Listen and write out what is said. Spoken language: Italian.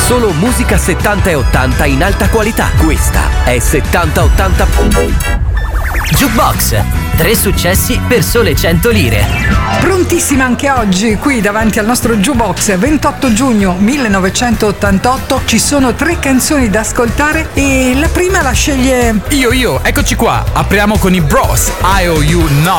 Solo musica 70 e 80 in alta qualità. Questa è 70-80 Jukebox, 3 successi per sole 100 lire. Prontissima anche oggi qui davanti al nostro Jukebox. 28 giugno 1988, ci sono 3 canzoni da ascoltare e la prima la sceglie Io, eccoci qua. Apriamo con i Bros, I Owe You Nothing.